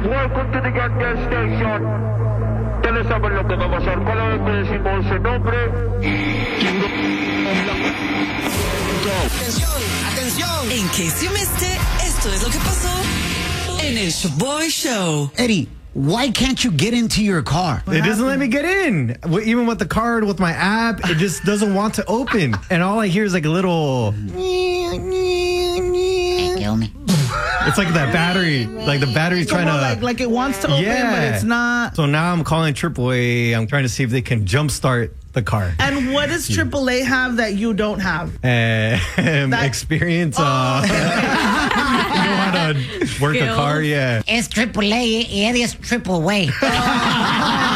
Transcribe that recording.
Welcome to the gas station. ¿Ustedes saben lo que va a pasar? Cada vez que decimos ese nombre... Atención, atención. In case you missed it, esto es lo que pasó en el Shoboy Show. Eddie, why can't you get into your car? It doesn't let me get in. Even with the card, with my app, it just doesn't want to open. And all I hear is like a little... Kill me. It's like that battery. Like the battery's trying to... Like it wants to open, but it's not. So now I'm calling AAA. I'm trying to see if they can jumpstart the car. And what does AAA have that you don't have? Experience. You know how to work a car, yeah. It's AAA, Eddie is triple way.